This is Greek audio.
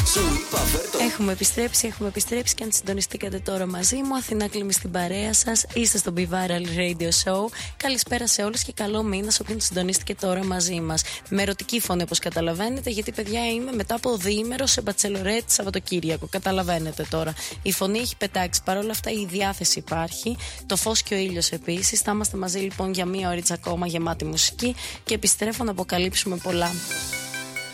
Έχουμε επιστρέψει και αν συντονιστήκατε τώρα μαζί μου, Αθηνά Κλίμη στην παρέα σας. Είστε στο Be Viral Radio Show. Καλησπέρα σε όλους και καλό μήνα σε όποιον συντονίστηκε τώρα μαζί μας. Με ερωτική φωνή, όπως καταλαβαίνετε, γιατί παιδιά είμαι μετά από διήμερο σε μπατσελορέτ Σαββατοκύριακο. Καταλαβαίνετε τώρα. Η φωνή έχει πετάξει. Παρ' όλα αυτά η διάθεση υπάρχει. Το φως και ο ήλιος επίσης. Θα είμαστε μαζί λοιπόν για μία ωρίτσα ακόμα γεμάτη μουσική και επιστρέφω να αποκαλύψουμε πολλά.